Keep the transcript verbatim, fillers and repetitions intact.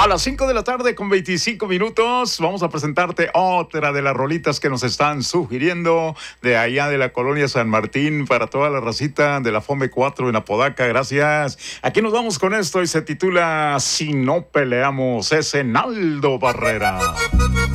A las cinco de la tarde con veinticinco minutos vamos a presentarte otra de las rolitas que nos están sugiriendo de allá de la colonia San Martín para toda la racita de la Fome cuatro en Apodaca. Gracias. Aquí nos vamos con esto y se titula Si no peleamos. Es Enaldo Barrera.